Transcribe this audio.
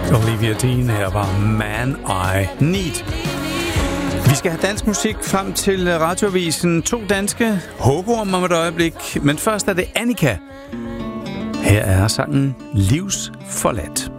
Olivia Dean her var Man I Need. Vi skal have dansk musik frem til Radioavisen. 2 danske hugorm om et øjeblik. Men først er det Annika. Her er sangen Livsforladt.